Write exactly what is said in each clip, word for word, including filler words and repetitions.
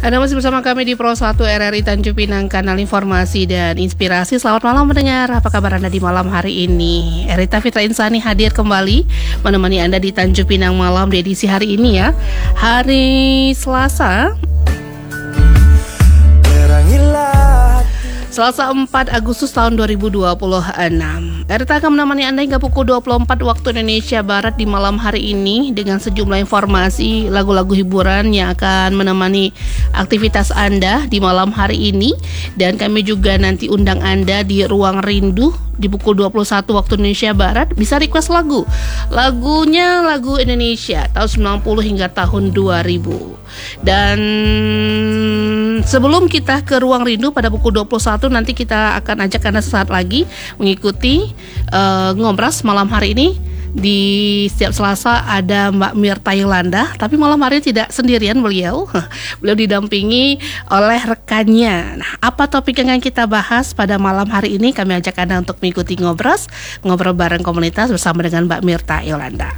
Anda masih bersama kami di Pro satu R R I Tanjung Pinang, kanal informasi dan inspirasi. Selamat malam mendengar, apa kabar Anda di malam hari ini? Erita Fitra Insani hadir kembali menemani Anda di Tanjung Pinang malam di edisi hari ini ya. Hari Selasa Selasa empat Agustus tahun dua ribu dua puluh enam. Erita akan menemani Anda hingga pukul dua puluh empat waktu Indonesia Barat di malam hari ini dengan sejumlah informasi, lagu-lagu hiburan yang akan menemani aktivitas Anda di malam hari ini. Dan kami juga nanti undang Anda di Ruang Rindu di pukul dua puluh satu waktu Indonesia Barat. Bisa request lagu. Lagunya lagu Indonesia tahun sembilan puluh hingga tahun dua ribu. Dan sebelum kita ke Ruang Rindu pada pukul dua puluh satu, nanti kita akan ajak Anda sesaat lagi mengikuti uh, ngobras malam hari ini. Di setiap Selasa ada Mbak Mirta Yolanda, tapi malam hari ini tidak sendirian beliau. Beliau didampingi oleh rekannya. Nah, apa topik yang akan kita bahas pada malam hari ini? Kami ajak Anda untuk mengikuti ngobras, ngobrol bareng komunitas bersama dengan Mbak Mirta Yolanda.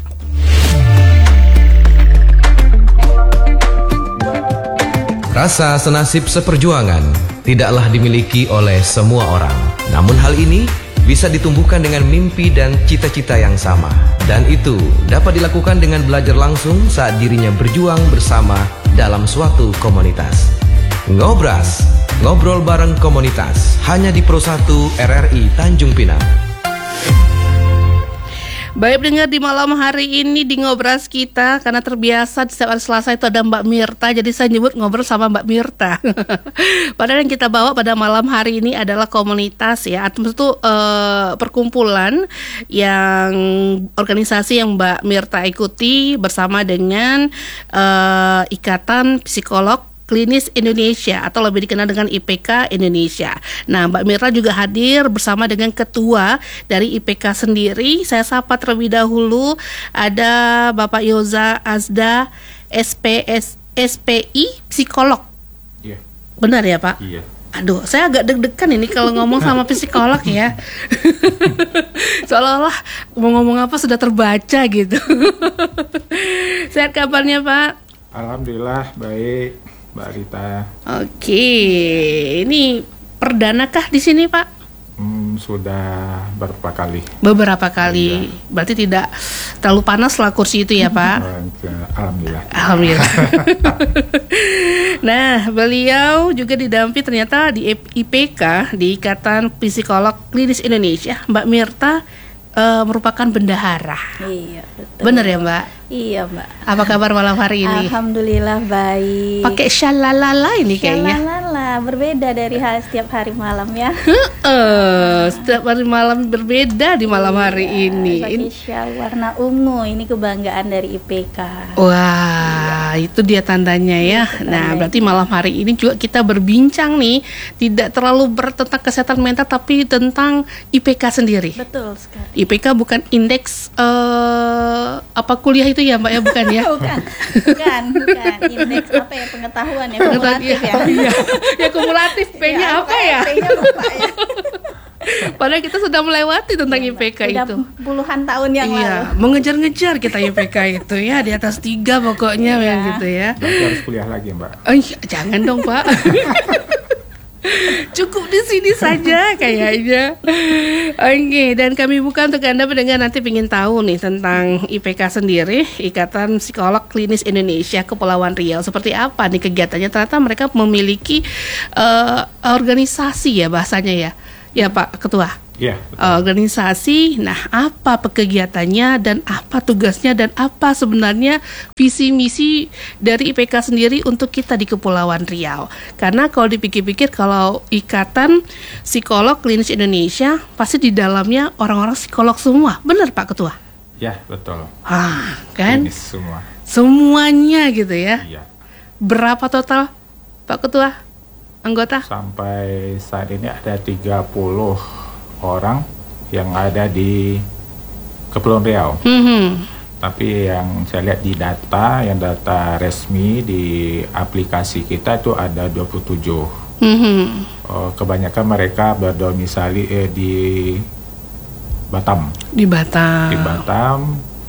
Rasa senasib seperjuangan tidaklah dimiliki oleh semua orang. Namun hal ini bisa ditumbuhkan dengan mimpi dan cita-cita yang sama. Dan itu dapat dilakukan dengan belajar langsung saat dirinya berjuang bersama dalam suatu komunitas. Ngobras, ngobrol bareng komunitas, hanya di Pro satu R R I Tanjung Pinang. Baik pendengar, di malam hari ini di ngobras kita, karena terbiasa di setiap hari Selasa itu ada Mbak Mirta, jadi saya nyebut ngobrol sama Mbak Mirta. Padahal yang kita bawa pada malam hari ini adalah komunitas ya, atau itu uh, perkumpulan yang organisasi yang Mbak Mirta ikuti bersama dengan uh, Ikatan Psikolog Klinis Indonesia atau lebih dikenal dengan I P K Indonesia. Nah, Mbak Mirta juga hadir bersama dengan ketua dari I P K sendiri. Saya sapa terlebih dahulu, ada Bapak Yoza Azda, S P S, S P I Psikolog. Iya. Benar ya Pak? Iya. Aduh, saya agak deg-degan ini kalau ngomong sama psikolog ya. Seolah-olah mau ngomong apa sudah terbaca gitu. Sehat kabarnya Pak? Alhamdulillah baik, Mbak Rita. Oke, ini perdanakah di sini Pak? Hmm, sudah beberapa kali. Beberapa kali, iya. Berarti tidak terlalu panas lah kursi itu ya Pak? Alhamdulillah. Alhamdulillah. Nah, beliau juga didampingi ternyata di I P K, di Ikatan Psikolog Klinis Indonesia. Mbak Mirta uh, merupakan bendahara. Iya, betul. Benar ya Mbak? Iya Mbak. Apa kabar malam hari ini? Alhamdulillah baik. Pakai syalalala ini kayaknya. Syalalala, berbeda dari hal setiap hari malam ya. Uh, setiap hari malam berbeda di malam iya, hari ini. Pakai syal warna ungu, ini kebanggaan dari I P K. Wah, iya. Itu dia tandanya ya. Itu nah, tandanya. Berarti malam hari ini juga kita berbincang nih, tidak terlalu tentang kesehatan mental tapi tentang I P K sendiri. Betul sekali. I P K bukan indeks uh, apa kuliah itu ya Mbak ya, bukan ya? bukan, bukan, bukan. Indeks apa ya, pengetahuan ya, kumulatif ya. Iya, ya kumulatif. P-nya ya, apa ya? P-nya lupa ya. Padahal kita sudah melewati tentang ya, I P K sudah itu. Puluhan tahun yang iya, lalu. mengejar-ngejar kita I P K itu ya, di atas tiga pokoknya ya, gitu ya. Berarti harus kuliah lagi Mbak. Oh, iya, jangan dong Pak. Cukup di sini saja kayaknya. Oke, dan kami buka untuk Anda pendengar nanti ingin tahu nih tentang I P K sendiri, Ikatan Psikolog Klinis Indonesia Kepulauan Riau. Seperti apa nih kegiatannya? Ternyata mereka memiliki uh, organisasi ya bahasanya ya. Ya Pak Ketua. Iya. Uh, organisasi. Nah, apa kegiatannya dan apa tugasnya dan apa sebenarnya visi misi dari I P K sendiri untuk kita di Kepulauan Riau? Karena kalau dipikir-pikir, kalau Ikatan Psikolog Klinis Indonesia pasti di dalamnya orang-orang psikolog semua. Benar Pak Ketua? Ya, betul. Ah, kan? Klinis semua. Semuanya gitu ya. Iya. Berapa total Pak Ketua anggota? Sampai saat ini ada tiga puluh orang yang ada di Kepulauan Riau. Mm-hmm. Tapi yang saya lihat di data, yang data resmi di aplikasi kita itu ada dua puluh tujuh. Mm-hmm. Uh, kebanyakan mereka berdomisili eh, di Batam. Di Batam. Di Batam.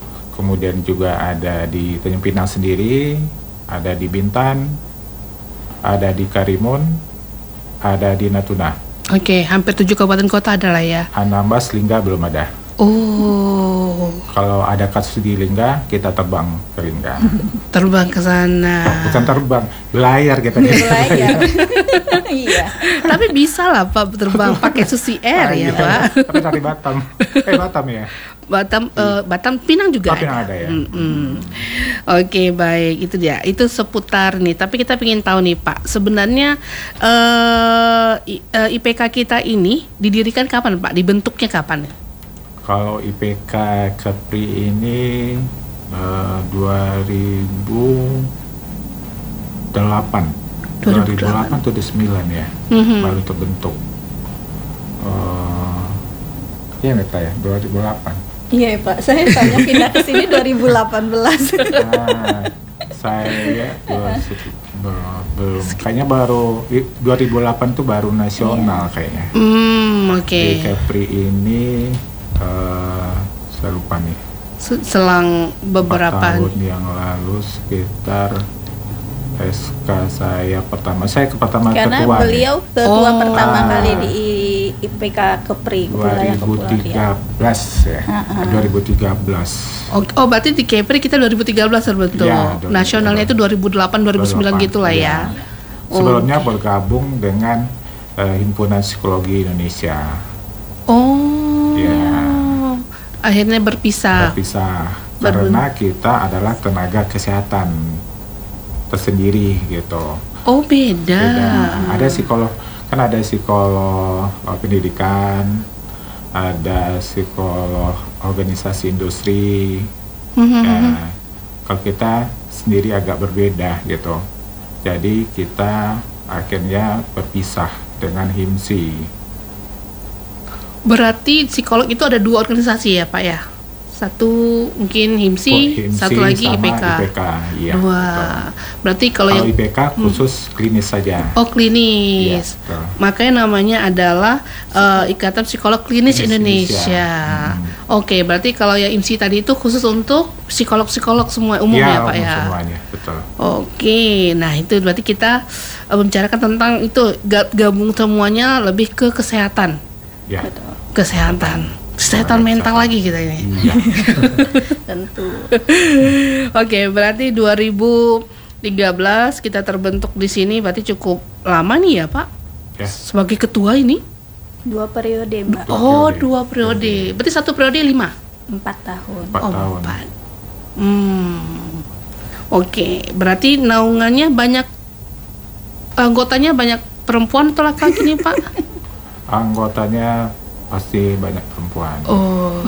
Kemudian juga ada di Tanjung Pinang sendiri, ada di Bintan, ada di Karimun, ada di Natuna. Oke, hampir tujuh kabupaten kota ada lah ya. Anambas, Lingga belum ada. Oh, Kalau ada kasus di Lingga, kita terbang ke Lingga. terbang ke sana. Bukan terbang, belayar kita. Belajar. Iya. Tapi bisa lah Pak terbang pakai Susi Air Ah, ya iya. Pak. Tapi dari Batam. Eh Batam ya. Batam, eh, Batam, Pinang juga Oh, Pinang ada ya. Mm-mm. Oke, baik, itu dia. Itu seputar nih. Tapi kita ingin tahu nih Pak, sebenarnya eh, I- eh, I P K kita ini didirikan kapan Pak? Dibentuknya kapan? Kalau I P K Kepri ini eh, dua ribu delapan. dua ribu delapan. dua ribu delapan atau dua ribu sembilan ya. Mhm. Baru terbentuk. Eh, Iya nggak ya, dua ribu delapan. Iya Pak, saya tanya pindah ke sini dua ribu delapan belas. Nah, saya dua, be- belum, kayaknya baru i- dua ribu delapan tuh baru nasional kayaknya. Hmm, oke. Di Kepri ini eh, saya lupa nih. Se- Selang empat beberapa tahun yang lalu sekitar S K saya pertama, saya ke pertama Karena ketua nih. beliau ketua Oh. pertama Ah. kali di I P K Kepri, wilayah Kepulauan Riau. dua ribu tiga belas ya, Ah, ah. dua ribu tiga belas. Oh, oh, berarti di Kepri kita dua ribu tiga belas terbentuk. Iya, dua ribu tiga belas. Nasionalnya itu dua ribu delapan dua ribu sembilan gitu lah ya. Sebelumnya Oke. bergabung dengan eh, Himpunan Psikologi Indonesia. Oh. Iya. Akhirnya berpisah. Terpisah Berbun- karena kita adalah tenaga kesehatan tersendiri gitu. Oh, beda. Beda. Ada psikolog, kan ada psikolog eh, pendidikan, ada psikolog organisasi industri. Mhm. Ya, kalau kita sendiri agak berbeda gitu. Jadi kita akhirnya berpisah dengan HIMSI. Berarti psikolog itu ada dua organisasi ya, Pak ya? Satu mungkin HIMSI, Oh, HIMSI satu lagi sama I P K. I P K, iya, Dua. betul. Berarti kalau Kalau yang I P K khusus klinis saja. oh klinis. Iya, betul. Makanya namanya adalah eh, Ikatan Psikolog Klinis Klinis Indonesia. Indonesia. Oke, berarti kalau yang HIMSI tadi itu khusus untuk psikolog-psikolog semua umum ya, Iya, Pak umum ya. semuanya, betul. Oke, nah itu berarti kita eh, membicarakan tentang itu ga- gabung semuanya lebih ke kesehatan, Ya. kesehatan, kesehatan mental lagi kita ini. Iya. Tentu. Oke, berarti dua ribu tiga belas kita terbentuk di sini, berarti cukup lama nih ya Pak Ya. sebagai ketua ini. Dua periode Mbak, Dua Oh, periode. dua periode. Berarti satu periode lima. empat tahun. Empat Oh, tahun. empat. Hmm. Oke, berarti naungannya banyak, anggotanya banyak perempuan atau laki-laki nih Pak? Anggotanya pasti banyak perempuan. Oh,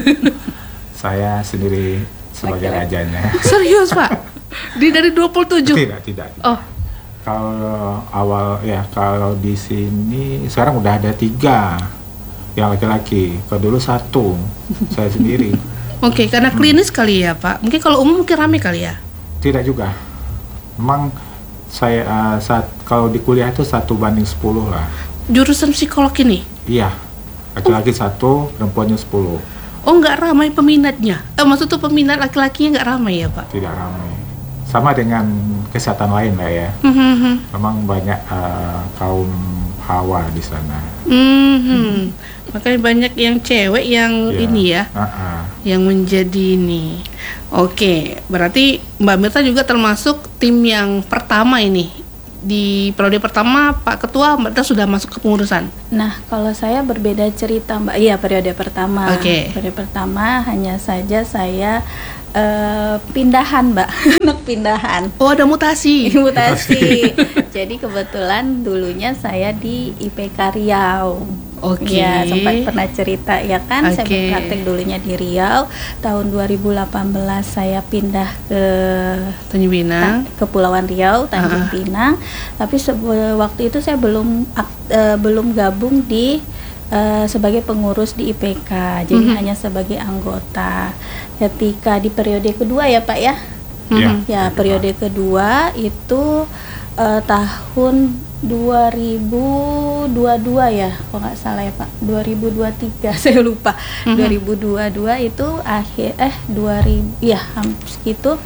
Saya sendiri sebagai Laki-laki. rajanya. serius Pak? Di dari dua puluh tujuh? Tidak, tidak. tidak. Oh, Kalau awal ya, kalau di sini sekarang udah ada tiga yang laki-laki. Kalau dulu satu, saya sendiri. oke, karena klinis kali ya Pak. Mungkin kalau umum mungkin rame kali ya. Tidak juga. Memang saya eh, saat kalau di kuliah itu satu banding sepuluh lah. Jurusan psikolog ini. Iya, laki-laki satu, perempuannya sepuluh. Oh, nggak ramai peminatnya. Eh, maksud tuh peminat laki-lakinya nggak ramai ya Pak? Tidak ramai. Sama dengan kesehatan lain lah ya. Hmm. Memang banyak eh, kaum hawa di sana. Hmm. Makanya banyak yang cewek yang Iya. ini ya, Ah-ah. yang menjadi ini. Oke, berarti Mbak Mirta juga termasuk tim yang pertama ini. Di periode pertama Pak Ketua Mbak Mirta sudah masuk ke pengurusan. Nah, kalau saya berbeda cerita Mbak. Iya, periode pertama. Oke. Periode pertama hanya saja saya eh, pindahan Mbak, anak pindahan. Oh, ada mutasi. Mutasi. Jadi kebetulan dulunya saya di I P K Riau. Oke. Ya, sempat pernah cerita ya kan, saya Oke. berpraktek dulunya di Riau. Tahun dua ribu delapan belas saya pindah ke Tanjung Pinang. Ta- Kepulauan Riau, Tanjung Ah. Pinang. Tapi sebe- waktu itu saya belum ak- eh, belum gabung di eh, sebagai pengurus di I P K. Jadi Mhm. hanya sebagai anggota. Ketika di periode kedua ya Pak ya. Iya. Ya, periode kedua itu eh, tahun dua ribu dua puluh dua ya, kalau nggak salah ya Pak. dua ribu dua puluh tiga saya lupa. Mhm. dua ribu dua puluh dua itu akhir eh dua ribu ya hampir segitu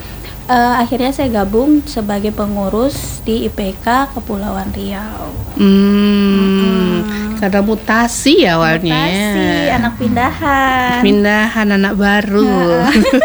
uh, akhirnya saya gabung sebagai pengurus di I P K Kepulauan Riau. Hmm, hmm. Karena mutasi ya awalnya. Mutasi, anak pindahan. Pindahan anak baru.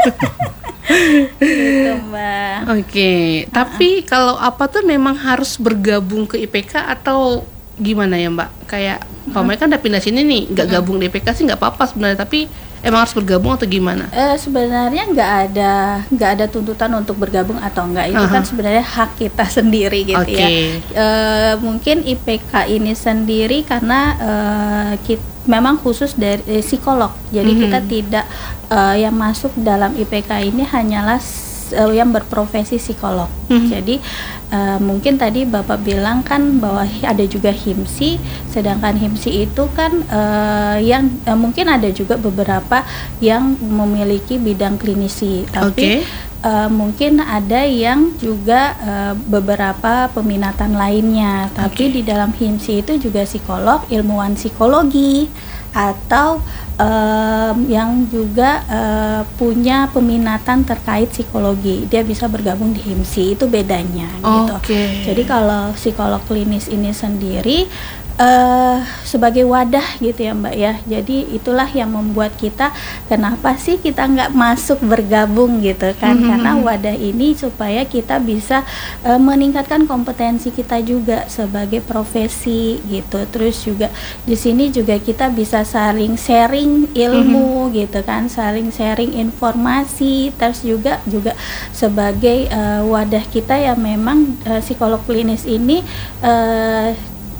Gitu, Mbak. Oke, okay. Tapi kalau apa tuh memang harus bergabung ke I P K atau gimana ya Mbak? Kayak Pak Mike kan udah pindah sini nih, nggak gabung di I P K sih nggak apa-apa sebenarnya, tapi emang harus bergabung atau gimana? Eh, sebenarnya nggak ada nggak ada tuntutan untuk bergabung atau enggak, itu uh-huh. kan sebenarnya hak kita sendiri gitu okay. ya. Eh, mungkin I P K ini sendiri karena eh, kita memang khusus dari eh, psikolog, jadi mm-hmm. kita tidak uh, yang masuk dalam I P K ini hanyalah uh, yang berprofesi psikolog. Mm-hmm. Jadi uh, mungkin tadi Bapak bilang kan bahwa ada juga himsi, sedangkan himsi itu kan uh, yang uh, mungkin ada juga beberapa yang memiliki bidang klinisi, tapi okay. Uh, mungkin ada yang juga uh, beberapa peminatan lainnya, tapi okay. di dalam himsi itu juga psikolog, ilmuwan psikologi, atau uh, yang juga uh, punya peminatan terkait psikologi, dia bisa bergabung di himsi, itu bedanya gitu. Okay. Jadi kalau psikolog klinis ini sendiri Uh, sebagai wadah gitu ya Mbak ya, jadi itulah yang membuat kita kenapa sih kita nggak masuk bergabung gitu kan, mm-hmm. karena wadah ini supaya kita bisa uh, meningkatkan kompetensi kita juga sebagai profesi gitu, terus juga di sini juga kita bisa saling sharing ilmu mm-hmm. gitu kan, saling sharing informasi, terus juga juga sebagai uh, wadah kita yang memang uh, psikolog klinis ini uh,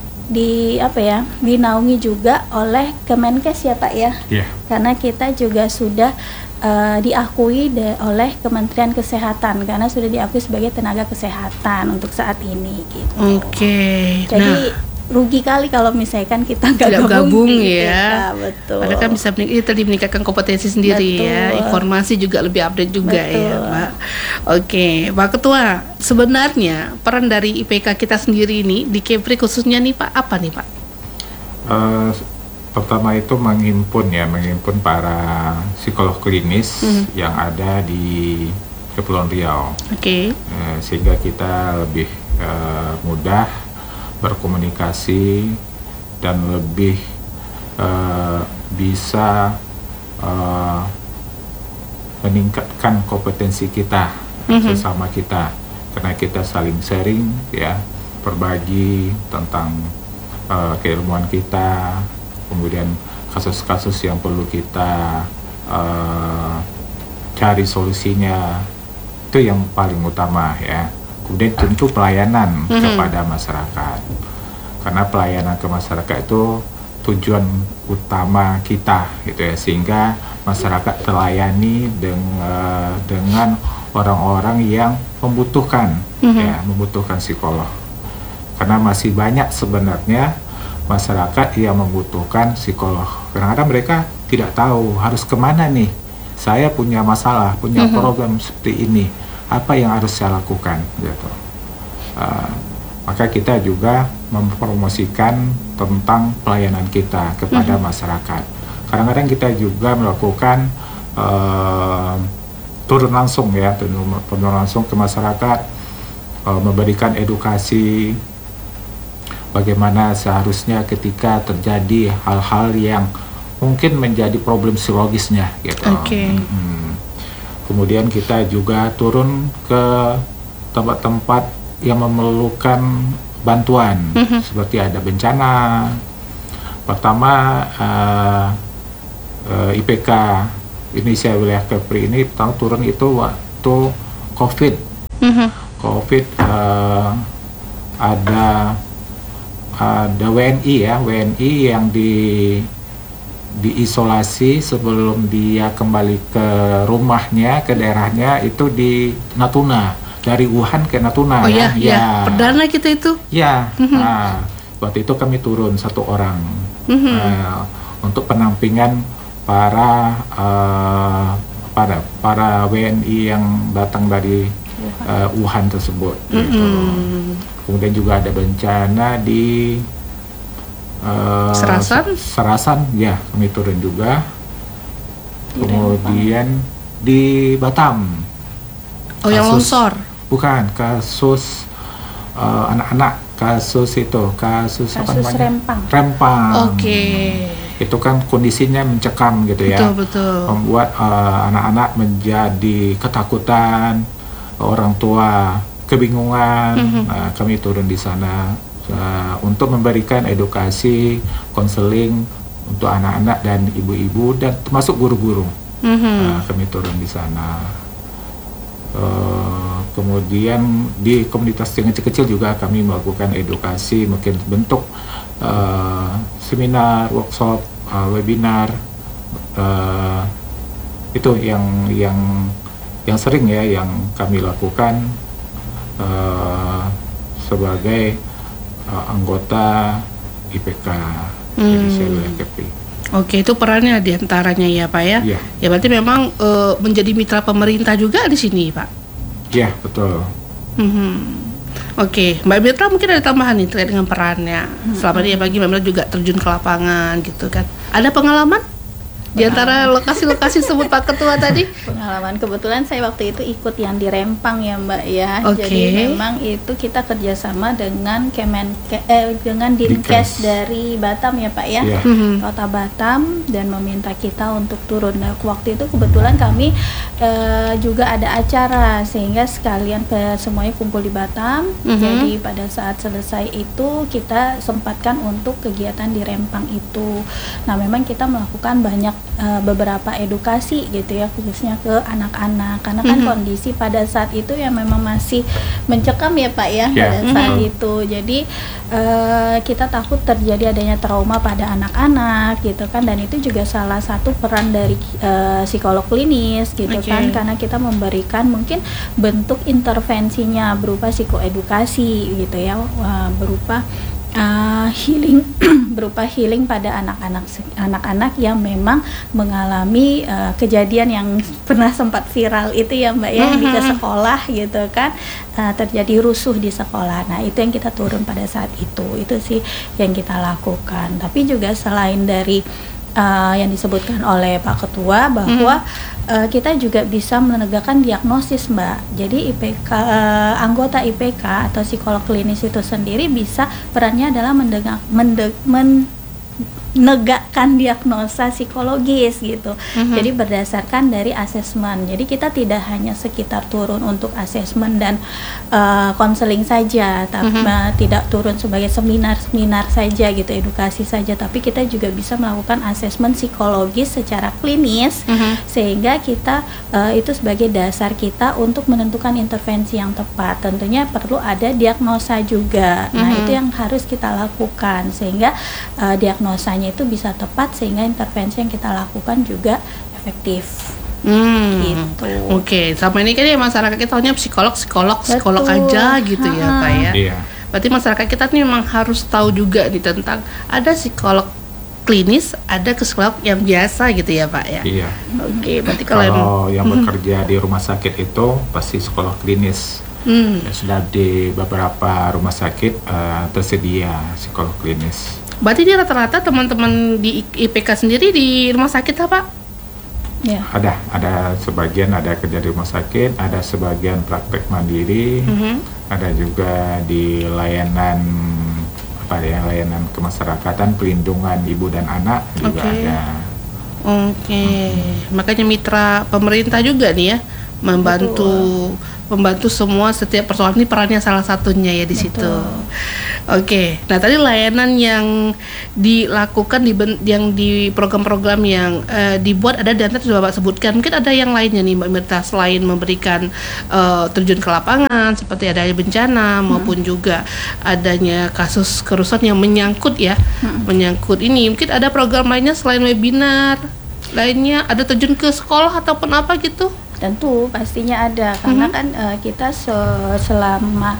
di apa ya dinaungi juga oleh Kemenkes ya Pak ya, yeah. karena kita juga sudah uh, diakui de- oleh Kementerian Kesehatan, karena sudah diakui sebagai tenaga kesehatan untuk saat ini gitu. Oke. Okay. Jadi nah. rugi kali kalau misalkan kita nggak gabung, gabung ya. Kita, betul. Padahal kan bisa mening- itu meningkatkan kompetensi sendiri betul. Ya, informasi juga lebih update juga betul. Ya, Pak. Oke, Pak Ketua, sebenarnya peran dari I P K kita sendiri ini di Kepri khususnya nih Pak, apa nih Pak? Uh, pertama itu menghimpun ya, menghimpun para psikolog klinis mm-hmm. yang ada di Kepulauan Riau. Oke. Okay. Uh, sehingga kita lebih uh, mudah berkomunikasi dan lebih uh, bisa uh, meningkatkan kompetensi kita mm-hmm. sesama kita, karena kita saling sharing ya, berbagi tentang uh, keilmuan kita, kemudian kasus-kasus yang perlu kita uh, cari solusinya, itu yang paling utama ya. Kemudian tentu pelayanan mm-hmm. kepada masyarakat, karena pelayanan ke masyarakat itu tujuan utama kita gitu ya, sehingga masyarakat terlayani dengan dengan orang-orang yang membutuhkan mm-hmm. ya membutuhkan psikolog, karena masih banyak sebenarnya masyarakat yang membutuhkan psikolog. Kadang-kadang mereka tidak tahu harus kemana nih, saya punya masalah, punya mm-hmm. problem seperti ini, apa yang harus saya lakukan gitu. Uh, maka kita juga mempromosikan tentang pelayanan kita kepada mm-hmm. masyarakat. Kadang-kadang kita juga melakukan uh, turun langsung ya, turun, turun langsung ke masyarakat, uh, memberikan edukasi bagaimana seharusnya ketika terjadi hal-hal yang mungkin menjadi problem psikologisnya gitu. Okay. Mm-hmm. Kemudian kita juga turun ke tempat-tempat yang memerlukan bantuan, mm-hmm. seperti ada bencana. Pertama uh, uh, I P K Indonesia Wilayah Kepri ini pertama turun itu waktu COVID. Mm-hmm. COVID uh, ada ada W N I ya, W N I yang di diisolasi sebelum dia kembali ke rumahnya, ke daerahnya, itu di Natuna, dari Wuhan ke Natuna. Oh ya, ya, ya. Perdana kita itu. Ya, mm-hmm. nah, waktu itu kami turun satu orang mm-hmm. uh, untuk penampingan para uh, para para W N I yang datang dari uh, Wuhan tersebut. Mm-hmm. Gitu. Kemudian juga ada bencana di Uh, Serasan? Serasan, ya kami turun juga. Kemudian di Batam, Oh, yang longsor? Bukan, kasus uh, anak-anak, kasus itu, kasus, kasus apa namanya? Rempang. Rempang. Oke. Okay. Itu kan kondisinya mencekam gitu ya. Betul, betul. Membuat uh, anak-anak menjadi ketakutan, orang tua kebingungan. Mm-hmm. Uh, kami turun di sana uh, untuk memberikan edukasi, konseling untuk anak-anak dan ibu-ibu dan termasuk guru-guru. Mm-hmm. Uh, kami turun di sana. Uh, kemudian di komunitas yang kecil-kecil juga kami melakukan edukasi, mungkin bentuk uh, seminar, workshop, uh, webinar. Uh, itu yang yang yang sering ya yang kami lakukan uh, sebagai uh, anggota I P K Indonesia Wilayah Kepri. Oke, itu perannya diantaranya ya Pak ya? Iya. Ya berarti memang e, menjadi mitra pemerintah juga di sini Pak? Iya, betul. Mm-hmm. Oke, Mbak Mitra mungkin ada tambahan nih terkait dengan perannya. Mm-hmm. Selama ini ya bagi Mbak Mitra juga terjun ke lapangan gitu kan. Ada pengalaman di antara lokasi-lokasi sebut Pak Ketua tadi? Pengalaman, kebetulan saya waktu itu ikut yang di Rempang ya Mbak ya. Okay. Jadi memang itu kita kerjasama dengan Kemen eh, dengan Dinkes dari Batam ya Pak ya, yeah. mm-hmm. Kota Batam, dan meminta kita untuk turun. Nah waktu itu kebetulan kami eh, juga ada acara sehingga sekalian ke semuanya kumpul di Batam. Mm-hmm. Jadi pada saat selesai itu kita sempatkan untuk kegiatan di Rempang itu. Nah memang kita melakukan banyak Uh, beberapa edukasi gitu ya, khususnya ke anak-anak karena kan mm-hmm. kondisi pada saat itu yang memang masih mencekam ya Pak ya, yeah. pada saat mm-hmm. itu. Jadi uh, kita takut terjadi adanya trauma pada anak-anak gitu kan, dan itu juga salah satu peran dari uh, psikolog klinis gitu okay. kan, karena kita memberikan mungkin bentuk intervensinya berupa psikoedukasi gitu ya, uh, berupa Uh, healing berupa healing pada anak-anak anak-anak yang memang mengalami uh, kejadian yang pernah sempat viral itu ya Mbak ya, mm-hmm. di ke sekolah gitu kan, uh, terjadi rusuh di sekolah. Nah itu yang kita turun pada saat itu, itu sih yang kita lakukan. Tapi juga selain dari uh, yang disebutkan oleh Pak Ketua bahwa mm. Uh, kita juga bisa menegakkan diagnosis Mbak. Jadi I P K uh, anggota I P K atau psikolog klinis itu sendiri bisa perannya adalah mendegak, mende, men, menegakkan diagnosa psikologis gitu. Mm-hmm. Jadi berdasarkan dari asesmen. Jadi kita tidak hanya sekitar turun untuk asesmen dan konseling uh, saja, tapi mm-hmm. uh, tidak turun sebagai seminar-seminar saja gitu, edukasi saja, tapi kita juga bisa melakukan asesmen psikologis secara klinis, mm-hmm. sehingga kita uh, itu sebagai dasar kita untuk menentukan intervensi yang tepat. Tentunya perlu ada diagnosa juga. Mm-hmm. Nah, itu yang harus kita lakukan sehingga uh, diagnosanya itu bisa tepat sehingga intervensi yang kita lakukan juga efektif. Hmm, gitu. Oke, okay. Sama ini kan ya masyarakat kita tahunya psikolog, psikolog, Betul. psikolog aja gitu ha. ya Pak ya. Iya. Berarti masyarakat kita nih memang harus tahu juga nih tentang ada psikolog klinis, ada psikolog yang biasa gitu ya Pak ya. Iya. Oke, okay, berarti kalau, kalau yang, yang bekerja di rumah sakit itu pasti psikolog klinis. Hmm. Ya, sudah di beberapa rumah sakit uh, tersedia psikolog klinis. Berarti dia rata-rata teman-teman di I P K sendiri di rumah sakit apa? Ya. Ada, ada sebagian ada kerja di rumah sakit, ada sebagian praktek mandiri, mm-hmm. ada juga di layanan apa ya, layanan kemasyarakatan, pelindungan ibu dan anak juga okay. ada. Oke, okay. mm-hmm. Makanya mitra pemerintah juga nih ya, membantu. Betul. Membantu semua setiap persoalan, ini perannya salah satunya ya di Betul. situ. Oke, nah tadi layanan yang dilakukan di yang di program-program yang uh, dibuat ada dan tadi sudah Bapak sebutkan. Mungkin ada yang lainnya nih Mbak Mirta selain memberikan uh, terjun ke lapangan seperti ada bencana hmm. maupun juga adanya kasus kerusuhan yang menyangkut ya, hmm. menyangkut ini. Mungkin ada program lainnya selain webinar lainnya, ada terjun ke sekolah ataupun apa gitu? Tentu pastinya ada, karena mm-hmm. kan uh, kita se- selama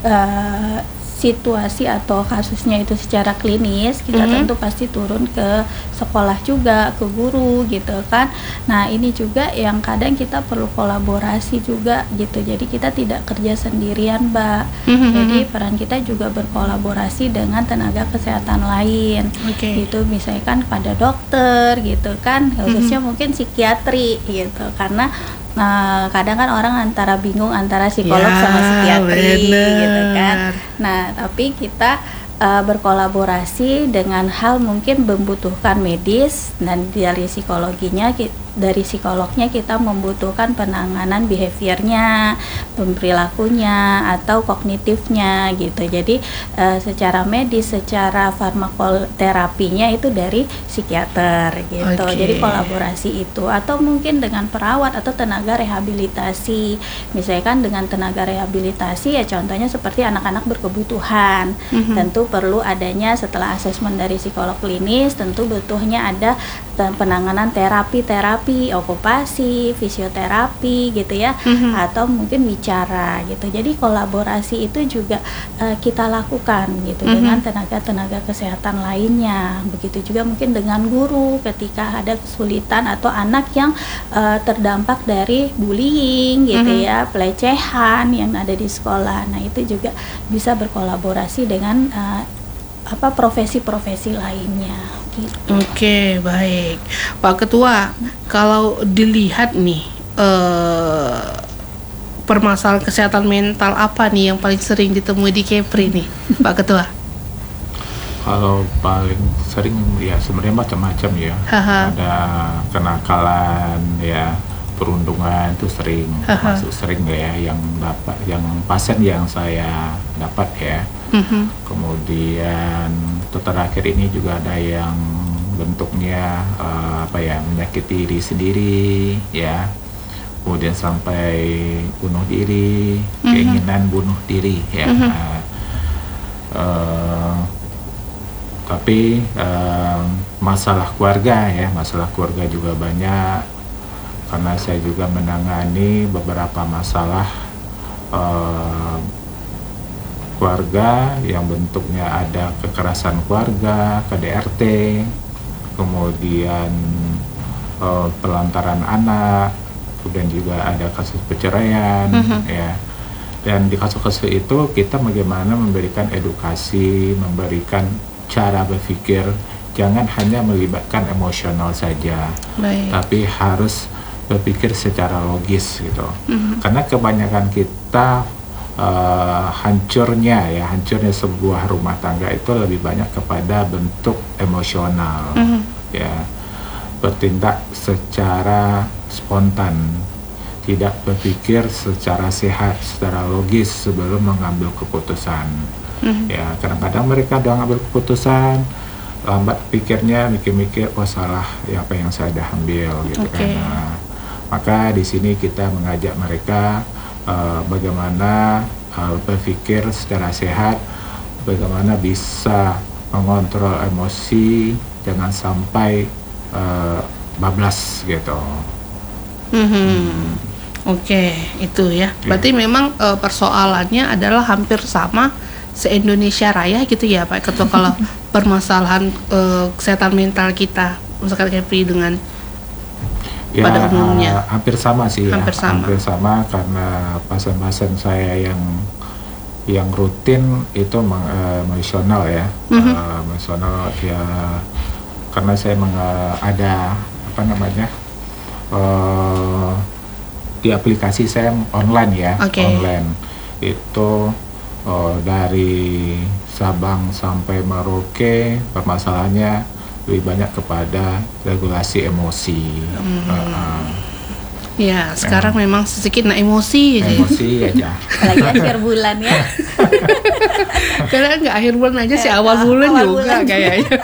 uh, situasi atau kasusnya itu secara klinis, kita mm-hmm. tentu pasti turun ke sekolah juga, ke guru gitu kan. Nah ini juga yang kadang kita perlu kolaborasi juga gitu, jadi kita tidak kerja sendirian Mbak. Mm-hmm. Jadi peran kita juga berkolaborasi dengan tenaga kesehatan lain, okay. gitu, misalkan pada dokter gitu kan, khususnya mm-hmm. mungkin psikiatri gitu, karena Nah, kadang kan orang antara bingung antara psikolog Ya, sama psikiatri bener. gitu kan. Nah, tapi kita uh, berkolaborasi dengan hal mungkin membutuhkan medis, dan dari psikologinya ki- dari psikolognya kita membutuhkan penanganan behaviornya, perilakunya atau kognitifnya gitu. Jadi uh, secara medis, secara farmakoterapinya itu dari psikiater gitu. Oke. Jadi kolaborasi itu, atau mungkin dengan perawat atau tenaga rehabilitasi. Misalkan dengan tenaga rehabilitasi ya contohnya seperti anak-anak berkebutuhan. Mhm. Tentu perlu adanya setelah asesmen dari psikolog klinis, tentu butuhnya ada te- penanganan terapi-terapi, okupasi, fisioterapi gitu ya, Mhm. atau mungkin bicara gitu. Jadi kolaborasi itu juga eh, kita lakukan gitu Mhm. dengan tenaga-tenaga kesehatan lainnya. Begitu juga mungkin dengan guru ketika ada kesulitan atau anak yang eh, terdampak dari bullying gitu Mhm. ya, pelecehan yang ada di sekolah. Nah, itu juga bisa berkolaborasi dengan eh, apa profesi-profesi lainnya gitu. Oke, baik. Pak Ketua, kalau dilihat nih eh, permasalahan kesehatan mental apa nih yang paling sering ditemui di Kepri nih, Pak Ketua? Kalau paling sering ya sebenarnya macam-macam ya. Haha. Ada kenakalan ya, perundungan itu sering, Haha. termasuk sering ya yang dapat, yang pasien yang saya dapat ya. Mhm. Kemudian itu terakhir ini juga ada yang bentuknya eh, apa ya, menyakiti diri sendiri ya. Kemudian sampai bunuh diri, Mhm. keinginan bunuh diri ya. Mhm. Nah, eh, tapi eh, masalah keluarga ya, masalah keluarga juga banyak, karena saya juga menangani beberapa masalah eh, keluarga yang bentuknya ada kekerasan keluarga, K D R T, kemudian eh, pelantaran anak, kemudian juga ada kasus perceraian. Mhm. Ya. Dan di kasus-kasus itu kita bagaimana memberikan edukasi, memberikan cara berpikir, jangan hanya melibatkan emosional saja, Baik. tapi harus berpikir secara logis gitu. Mhm. Karena kebanyakan kita uh, hancurnya ya, hancurnya sebuah rumah tangga itu lebih banyak kepada bentuk emosional. Mhm. Ya, bertindak secara spontan, tidak berpikir secara sehat, secara logis sebelum mengambil keputusan. Mhm. Ya, kadang-kadang mereka udah ngambil keputusan, lambat pikirnya, mikir-mikir, oh salah ya apa yang saya dah ambil gitu Oke. kan. Nah, maka di sini kita mengajak mereka uh, bagaimana uh, berpikir secara sehat, bagaimana bisa mengontrol emosi, jangan sampai uh, bablas gitu. Mhm. Oke, itu ya. Berarti memang eh, persoalannya adalah hampir sama se-Indonesia Raya gitu ya, Pak Ketua, kalau permasalahan eh, kesehatan mental kita, misalkan Kepri dengan Ya, pada umumnya. uh, hampir sama sih ya, Hampir sama. hampir sama karena pasien-pasien saya yang yang rutin itu meng- uh, emosional ya, Mhm. uh, emosional ya, karena saya meng- uh, ada apa namanya uh, di aplikasi saya online ya, Oke. online itu uh, dari Sabang sampai Merauke permasalahannya lebih banyak kepada regulasi emosi. Hmm. Uh, uh, ya sekarang memang sedikit nah emosi aja. emosi aja. Apalagi akhir bulan ya. Karena nggak akhir bulan aja sih, Ya, awal bulan awal juga bulan. kayaknya.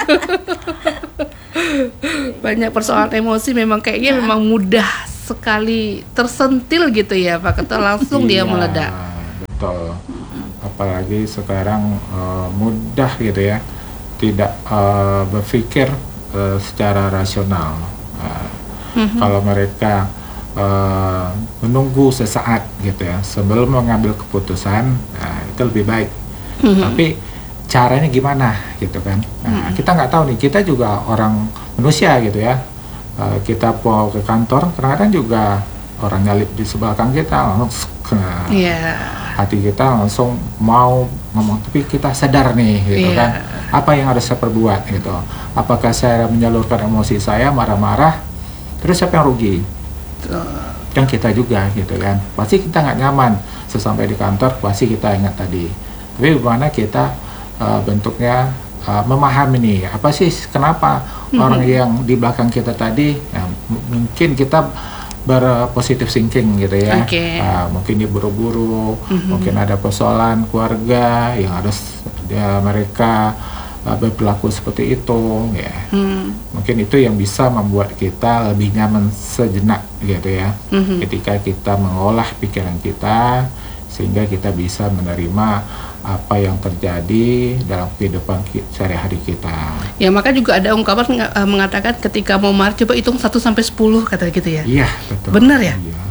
Banyak persoalan emosi memang kayaknya memang mudah sekali tersentil gitu ya Pak Ketua, langsung dia Iya, meledak. Betul. Apalagi sekarang uh, mudah gitu ya, tidak uh, berpikir uh, secara rasional. Nah, Mhm. Kalau mereka uh, menunggu sesaat gitu ya sebelum mengambil keputusan, nah, itu lebih baik. Mhm. Tapi caranya gimana gitu kan? Nah, kita nggak tahu nih. Kita juga orang manusia gitu ya. Uh, kita mau ke kantor, kadang-kadang juga orang nyalip di sebelah kanan kita, langsung nah, Iya. hati kita langsung mau ngomong, tapi kita sadar nih gitu Iya. kan, apa yang harus saya perbuat gitu. Apakah saya menyalurkan emosi saya marah-marah, terus siapa yang rugi? Tuh. kan kita juga gitu kan, pasti kita nggak nyaman sesampai di kantor, pasti kita ingat tadi. Tapi bagaimana kita uh, bentuknya uh, memahami nih apa sih kenapa mm-hmm. orang yang di belakang kita tadi, ya, m- mungkin kita berpositif thinking gitu ya, okay. uh, mungkin dia buru-buru, mm-hmm. mungkin ada persoalan keluarga yang harus ya, mereka uh, berperilaku seperti itu, ya, mm. mungkin itu yang bisa membuat kita lebih nyaman sejenak gitu ya, mm-hmm. ketika kita mengolah pikiran kita sehingga kita bisa menerima apa yang terjadi dalam kehidupan sehari-hari kita. Ya maka juga ada ungkapan uh, mengatakan ketika mau marah coba hitung satu sampai sepuluh kata gitu ya. Iya, betul. Benar ya? Iya.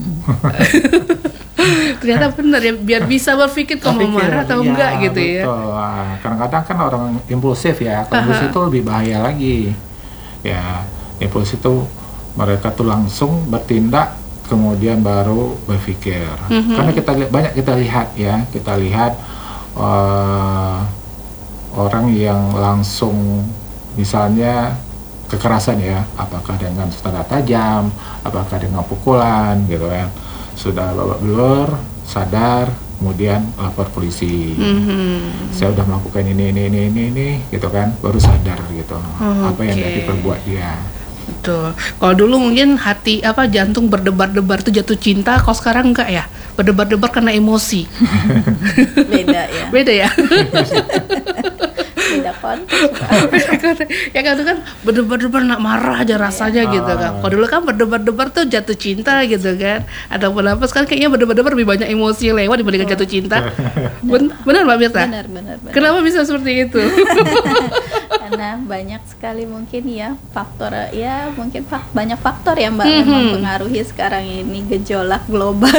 Ternyata benar ya, biar bisa berpikir kalau mau marah atau iya, enggak gitu betul. ya. Nah, kadang-kadang kan orang impulsif ya, kalau impulsif itu lebih bahaya lagi. Ya, impulsif itu mereka tuh langsung bertindak kemudian baru berpikir. Mm-hmm. Karena kita li- banyak kita lihat ya, kita lihat uh, orang yang langsung misalnya kekerasan ya, apakah dengan senjata tajam, apakah dengan pukulan gitu kan, sudah babak belur, sadar, kemudian lapor polisi. Mm-hmm. Saya udah melakukan ini ini ini ini ini gitu kan, baru sadar gitu oh, apa okay. yang tadi perbuat dia. Betul. Kalau dulu mungkin hati apa jantung berdebar-debar tuh jatuh cinta, kalau sekarang enggak ya, berdebar-debar karena emosi. Beda ya. Beda ya. Beda konteks. Ya kan itu kan berdebar-debar nak marah aja rasanya yeah. gitu kan. Kalau dulu kan berdebar-debar tuh jatuh cinta gitu kan. Ataupun apa sekarang kayaknya berdebar-debar lebih banyak emosi lewat dibandingkan oh. jatuh cinta. Ben- benar Mbak Mirta? Benar, benar, benar. Kenapa bisa seperti itu? Karena banyak sekali mungkin ya faktor ya mungkin fak, banyak faktor ya Mbak mm-hmm. yang mempengaruhi sekarang ini gejolak global.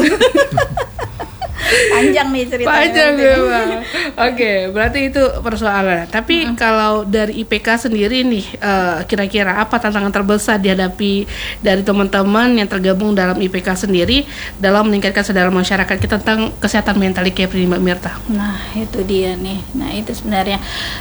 Panjang nih ceritanya. Panjang ya Mbak. Oke, berarti itu persoalan. Tapi mm-hmm. kalau dari I P K sendiri nih, uh, kira-kira apa tantangan terbesar dihadapi dari teman-teman yang tergabung dalam I P K sendiri dalam meningkatkan kesadaran masyarakat kita tentang kesehatan mental I K P Mbak Mirta? Nah itu dia nih. Nah itu sebenarnya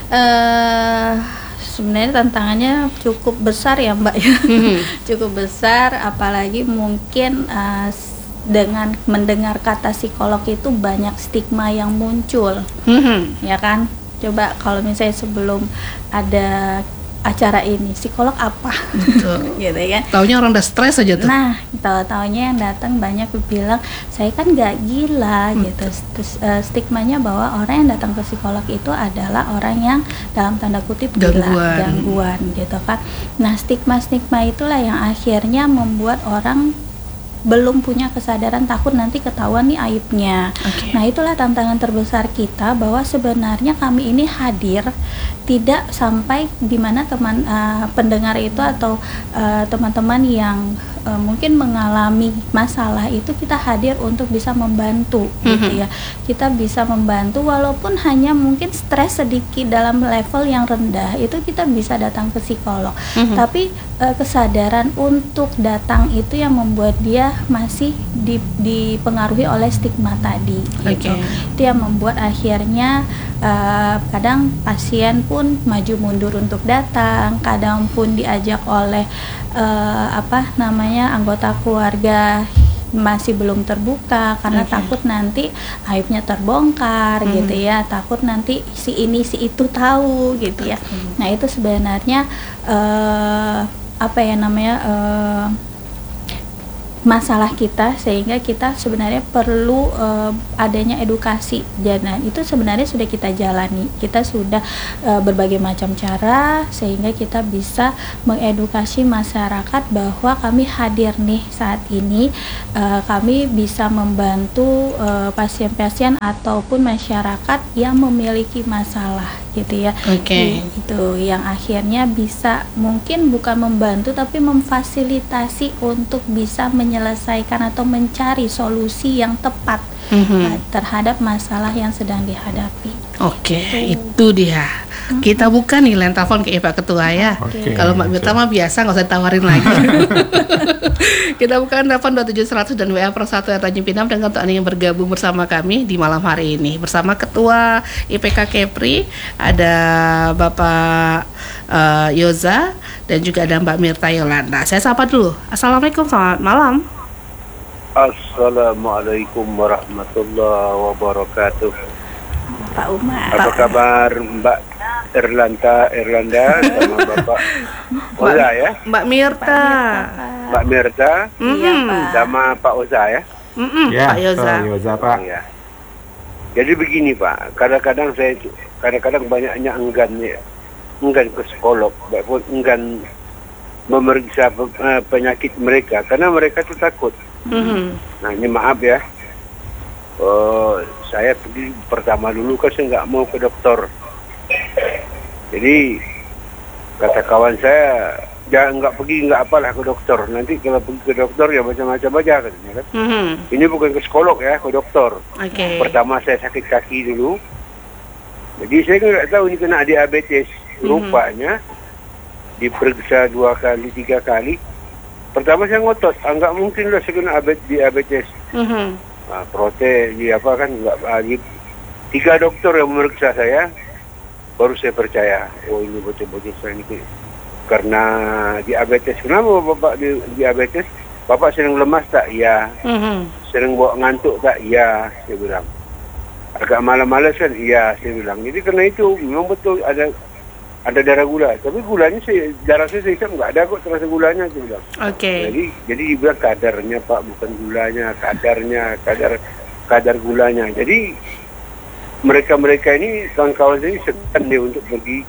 uh, sebenarnya tantangannya cukup besar ya Mbak ya. Mm-hmm. Cukup besar, apalagi mungkin uh, dengan mendengar kata psikolog itu banyak stigma yang muncul, mm-hmm. ya kan? Coba kalau misalnya sebelum ada acara ini, psikolog apa? Betul. Gitu kan? Taunya orang udah stres aja tuh. Nah, tahu-taunya yang datang banyak bilang saya kan nggak gila, hmm. gitu. Terus, uh, stigmanya bahwa orang yang datang ke psikolog itu adalah orang yang dalam tanda kutip gila, gangguan, gangguan gitu kan? Nah, stigma-stigma itulah yang akhirnya membuat orang belum punya kesadaran, takut nanti ketahuan nih aibnya. Okay. Nah itulah tantangan terbesar kita, bahwa sebenarnya kami ini hadir tidak sampai di mana teman uh, pendengar itu atau uh, teman-teman yang uh, mungkin mengalami masalah itu, kita hadir untuk bisa membantu, mm-hmm. gitu ya. Kita bisa membantu walaupun hanya mungkin stres sedikit dalam level yang rendah, itu kita bisa datang ke psikolog. Mm-hmm. Tapi uh, kesadaran untuk datang itu yang membuat dia masih di, dipengaruhi oleh stigma tadi, gitu. Okay. Itu yang membuat akhirnya uh, kadang pasien pun maju mundur untuk datang, kadang pun diajak oleh uh, apa namanya anggota keluarga masih belum terbuka karena okay. takut nanti aibnya terbongkar, hmm. gitu ya, takut nanti si ini si itu tahu, gitu ya. Hmm. Nah itu sebenarnya uh, apa ya namanya uh, masalah kita, sehingga kita sebenarnya perlu uh, adanya edukasi. Dan itu sebenarnya sudah kita jalani, kita sudah uh, berbagai macam cara sehingga kita bisa mengedukasi masyarakat bahwa kami hadir nih saat ini, uh, kami bisa membantu uh, pasien-pasien ataupun masyarakat yang memiliki masalah, gitu ya. Oke. Okay. Itu yang akhirnya bisa mungkin bukan membantu tapi memfasilitasi untuk bisa menyelesaikan atau mencari solusi yang tepat, mm-hmm. terhadap masalah yang sedang dihadapi. Oke, okay, itu dia. Mm-hmm. Kita buka nih line telepon ke Pak Ketua ya. Okay. Kalau Mbak Mirta mah biasa, nggak usah tawarin lagi. Kita buka telepon dua tujuh seratus dan W A per satu Tanjung Pinang, dan untuk Anda yang bergabung bersama kami di malam hari ini bersama Ketua I P K Kepri, ada Bapak uh, Yoza dan juga ada Mbak Mirta Yolanda. Saya sapa dulu. Assalamualaikum, selamat malam. Assalamualaikum warahmatullahi wabarakatuh. Pak Umar. Apa kabar Mbak Erlanta Erlanda sama Bapak Oza ya? Mbak Mirta. Mbak Mirta. Iya, Pak. Sama Pak Oza ya? Mm-mm, Ya, Pak Yoza. Pak Yoza, Pak. Ya. Jadi begini Pak, kadang-kadang saya itu kadang-kadang banyaknya enggan ya, enggan ke psikolog, enggan memeriksa uh, penyakit mereka karena mereka tuh takut. Mhm. Nah ini maaf ya, uh, saya pergi pertama dulu kan saya nggak mau ke dokter. Jadi kata kawan saya, jangan nggak pergi nggak apalah ke dokter. Nanti kalau pergi ke dokter ya macam-macam aja katanya kan. Mhm. Ini bukan ke psikolog ya, ke dokter. Oke. Pertama saya sakit kaki dulu. Jadi saya nggak tahu ini kena diabetes. Rupanya diperiksa dua kali, tiga kali. Pertama saya ngotot, ah, nggak mungkin lah saya kena diabetes. Mhm. Nah, protes di apa kan nggak lagi. Tiga dokter yang memeriksa saya, baru saya percaya. Oh ini betul-betul saya ini karena diabetes. Kenapa bapak di, diabetes? Bapak sering lemas tak? Iya. Mhm. Sering bawa ngantuk tak? Iya, saya bilang. Agak malas-malas kan? Iya, saya bilang. Jadi karena itu memang betul ada ada darah gula. Tapi gulanya saya, darah saya saya nggak ada kok terasa gulanya, saya bilang. Oke. Jadi jadi dibilang kadarnya Pak, bukan gulanya, kadarnya, kadar kadar gulanya. Jadi mereka-mereka ini kawan-kawan saya segan dia untuk pergi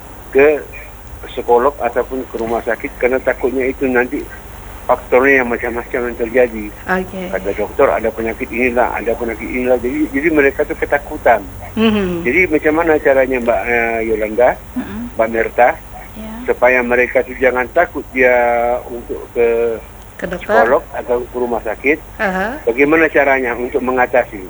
ke psikolog ataupun ke rumah sakit karena takutnya itu nanti faktornya yang macam-macam yang terjadi. Oke. Kata dokter ada penyakit inilah, ada penyakit inilah. Jadi jadi mereka tuh ketakutan. Mhm. Jadi macam mana caranya Mbak uh, Yolanda, Mm-mm. Mbak Mirta, Ya. supaya mereka tuh jangan takut dia untuk ke Ke dokter. psikolog atau ke rumah sakit. Aha. Bagaimana caranya untuk mengatasi?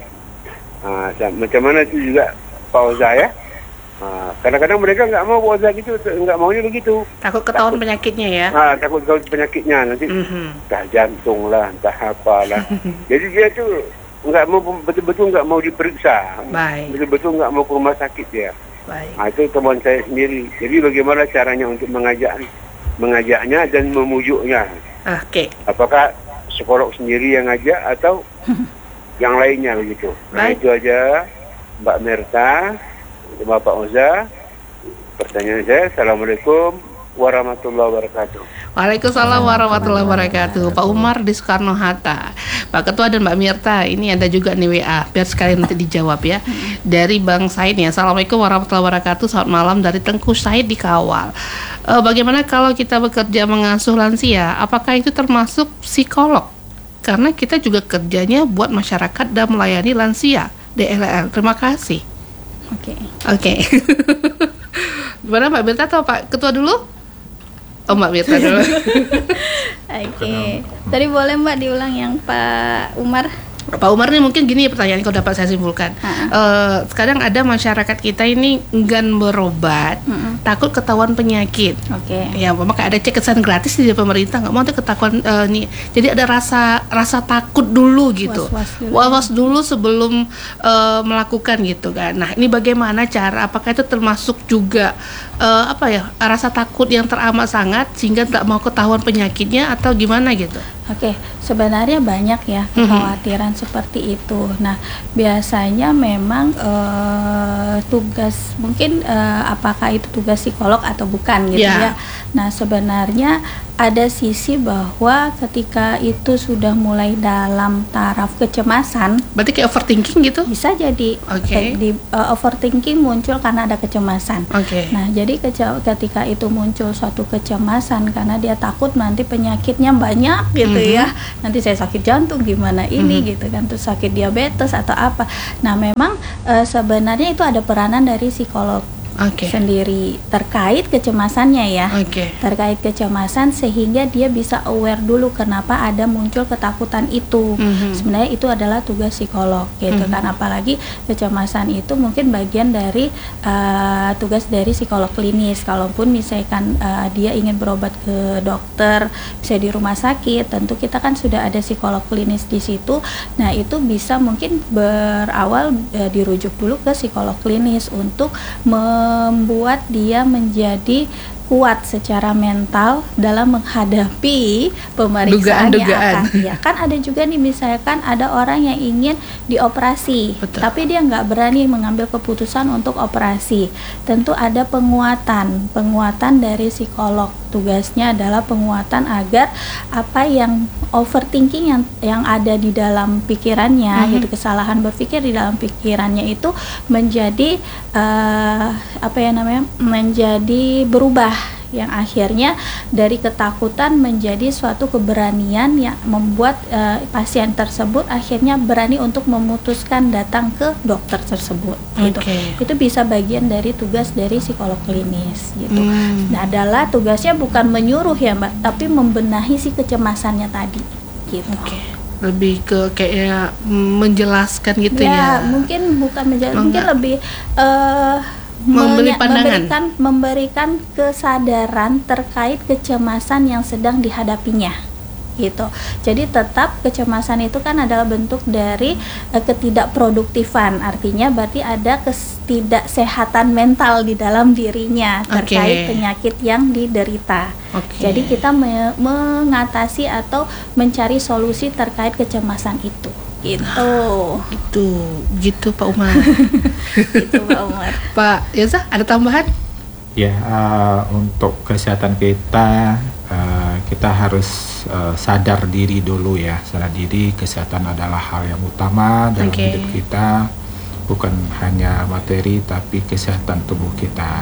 Uh, macam mana itu juga Pak Oza ya? Uh, kadang-kadang mereka nggak mau Pak Oza gitu, nggak maunya begitu. Takut ketahuan penyakitnya ya. Ah, takut kalau penyakitnya nanti Mhm. entah jantung lah, entah apalah. Jadi dia tuh nggak mau betul-betul nggak mau diperiksa, Baik. betul-betul nggak mau ke rumah sakit dia. Baik. Nah, itu teman saya sendiri. Jadi bagaimana caranya untuk mengajak, mengajaknya dan memujuknya? Oke. Apakah psikolog sendiri yang ngajak atau yang lainnya begitu? Nah, Baik. itu aja Mbak Mirta, Bapak Oza. Pertanyaan saya, Assalamualaikum warahmatullahi wabarakatuh. Waalaikumsalam warahmatullahi wabarakatuh. Pak Umar di Soekarno-Hatta. Pak Ketua dan Mbak Mirta, ini ada juga nih W A, biar sekalian nanti dijawab ya. Dari Bang Said ya. Assalamualaikum warahmatullahi wabarakatuh. Selamat malam dari Tengku Said di Kawal. E, bagaimana kalau kita bekerja mengasuh lansia? Apakah itu termasuk psikolog? Karena kita juga kerjanya buat masyarakat dan melayani lansia. D L L. Terima kasih. Oke. Oke. Gimana Mbak Mirta atau Pak Ketua dulu? Oh Mbak Mirta dulu. Oke. Tadi boleh Mbak diulang yang Pak Umar? Pak Umar nih mungkin gini pertanyaan kalau dapat saya simpulkan. Uh, sekarang ada masyarakat kita ini enggan berobat, Mm-mm. takut ketahuan penyakit. Oke. Ya, maka ada cek kesehatan gratis di pemerintah, nggak mau nanti ketahuan uh, nih. Jadi ada rasa rasa takut dulu gitu. Was-was dulu. Was-was dulu sebelum uh, melakukan gitu kan. Nah, ini bagaimana cara? Apakah itu termasuk juga uh, apa ya? Rasa takut yang teramat sangat sehingga tak mau ketahuan penyakitnya atau gimana gitu? Oke, sebenarnya banyak ya kekhawatiran seperti itu. Nah, biasanya memang eh, tugas mungkin eh, apakah itu tugas psikolog atau bukan gitu Ya. ya. Nah, sebenarnya ada sisi bahwa ketika itu sudah mulai dalam taraf kecemasan, Berarti kayak overthinking gitu? bisa jadi Oke. eh, di eh, overthinking muncul karena ada kecemasan. Oke. Nah, jadi kece- ketika itu muncul suatu kecemasan karena dia takut nanti penyakitnya banyak gitu Mhm. ya. Nanti saya sakit jantung gimana ini Mhm. gitu kan, terus sakit diabetes atau apa. Nah, memang eh, sebenarnya itu ada peranan dari psikolog Oke. sendiri terkait kecemasannya ya. Oke. Terkait kecemasan sehingga dia bisa aware dulu kenapa ada muncul ketakutan itu. Mhm. Sebenarnya itu adalah tugas psikolog gitu Mhm. kan, apalagi kecemasan itu mungkin bagian dari uh, tugas dari psikolog klinis. Kalaupun misalkan uh, dia ingin berobat ke dokter, bisa di rumah sakit, tentu kita kan sudah ada psikolog klinis di situ. Nah, itu bisa mungkin berawal uh, dirujuk dulu ke psikolog klinis untuk membuat dia menjadi kuat secara mental dalam menghadapi pemeriksaan yang akan. Ya, kan ada juga nih misalkan ada orang yang ingin dioperasi, betul, tapi dia nggak berani mengambil keputusan untuk operasi. Tentu ada penguatan, penguatan dari psikolog. Tugasnya adalah penguatan agar apa yang overthinking yang yang ada di dalam pikirannya, mm-hmm. gitu, kesalahan berpikir di dalam pikirannya itu menjadi uh, apa ya namanya, menjadi berubah, yang akhirnya dari ketakutan menjadi suatu keberanian yang membuat uh, pasien tersebut akhirnya berani untuk memutuskan datang ke dokter tersebut. Gitu. Okay. Itu bisa bagian dari tugas dari psikolog klinis. Gitu. Hmm. Nah, adalah tugasnya bukan menyuruh ya Mbak, tapi membenahi si kecemasannya tadi. Gitu. Okay. Lebih ke kayak menjelaskan gitu ya? Ya, mungkin bukan menjelaskan, mungkin lebih uh, Memberi pandangan, memberikan, memberikan kesadaran terkait kecemasan yang sedang dihadapinya, gitu. Jadi tetap kecemasan itu kan adalah bentuk dari uh, ketidakproduktifan, artinya berarti ada ketidaksehatan mental di dalam dirinya terkait okay. penyakit yang diderita. Okay. Jadi kita me- mengatasi atau mencari solusi terkait kecemasan itu. Gitu. Itu, gitu Pak Umar. Gitu Pak Umar. Pak Yeza, ada tambahan? Ya, uh, untuk kesehatan kita, uh, kita harus uh, sadar diri dulu ya. Sadar diri, kesehatan adalah hal yang utama dalam okay. hidup kita. Bukan hanya materi, tapi kesehatan tubuh kita.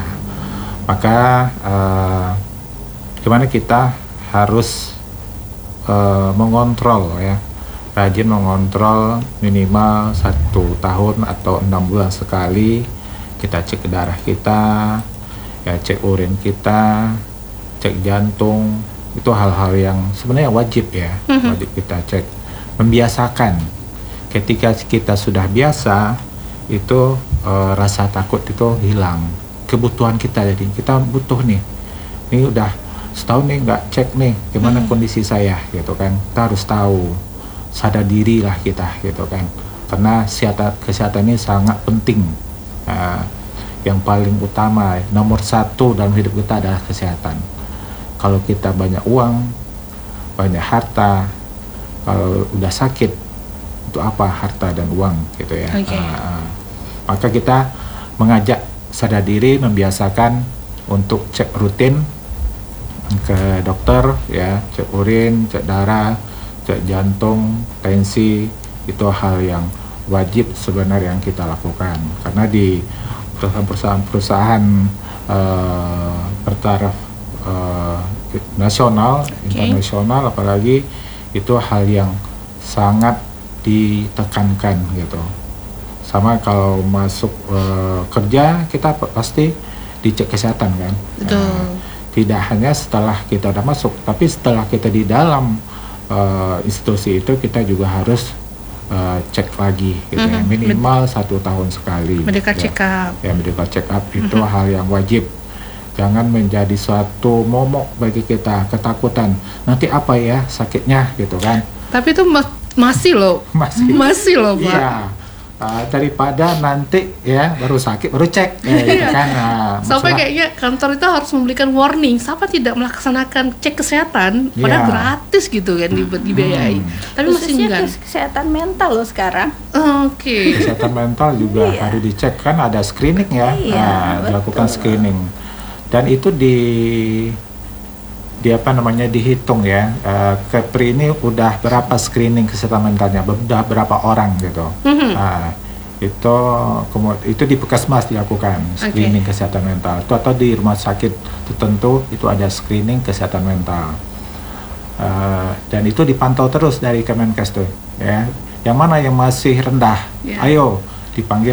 Maka, uh, gimana kita harus uh, mengontrol ya. Rajin mengontrol minimal satu tahun atau enam bulan sekali. Kita cek darah kita, ya cek urin kita, cek jantung. Itu hal-hal yang sebenarnya wajib ya, mm-hmm. wajib kita cek. Membiasakan. Ketika kita sudah biasa, itu e, rasa takut itu hilang. Kebutuhan kita, jadi kita butuh nih. Ini udah setahun nih nggak cek nih, gimana mm-hmm. kondisi saya, gitu kan? Kita harus tahu. Sadar diri lah kita, gitu kan, karena kesehatan, kesehatan ini sangat penting. Nah, yang paling utama, nomor satu dalam hidup kita adalah kesehatan. Kalau kita banyak uang, banyak harta, kalau udah sakit, itu apa harta dan uang, gitu ya. Okay. Nah, maka kita mengajak sadar diri, membiasakan untuk cek rutin ke dokter, ya, cek urin, cek darah, cek jantung, tensi, itu hal yang wajib sebenarnya yang kita lakukan. Karena di perusahaan-perusahaan uh, bertaraf uh, nasional, okay. internasional, apalagi itu hal yang sangat ditekankan gitu. Sama kalau masuk uh, kerja, kita pasti dicek kesehatan kan. Betul. Uh, tidak hanya setelah kita udah masuk, tapi setelah kita di dalam Uh, institusi itu kita juga harus uh, cek lagi gitu mm-hmm. ya, minimal Med- satu tahun sekali. Medical ya. check up. Ya, medical check up mm-hmm. itu hal yang wajib. Jangan menjadi suatu momok bagi kita, ketakutan. Nanti apa ya sakitnya gitu kan. Tapi itu ma- masih loh. Masih. Masih loh, Pak. Iya. Uh, daripada nanti ya baru sakit baru cek ya, gitu kan. Nah, sampai kayaknya kantor itu harus memberikan warning siapa tidak melaksanakan cek kesehatan yeah. padahal gratis gitu kan dibiayai. Hmm. Tapi masih enggak. Kesehatan mental loh sekarang. Oke. Okay. Kesehatan mental juga yeah. harus dicek kan, ada screening ya. Yeah, nah, dilakukan screening. Dan itu di di apa namanya dihitung ya, uh, Kepri ini udah berapa screening kesehatan mentalnya, udah berapa orang gitu. Mm-hmm. Nah, itu itu di Puskesmas dilakukan screening okay. kesehatan mental. Itu atau di rumah sakit tertentu itu ada screening kesehatan mental. Uh, dan itu dipantau terus dari Kemenkes tuh, ya. Yang mana yang masih rendah, yeah. ayo dipanggil